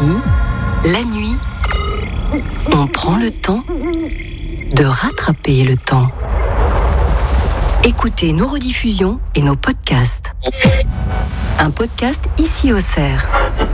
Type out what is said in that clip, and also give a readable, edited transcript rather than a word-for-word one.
la nuit, on prend le temps de rattraper le temps. Écoutez nos rediffusions et nos podcasts. Un podcast ici au Cerf.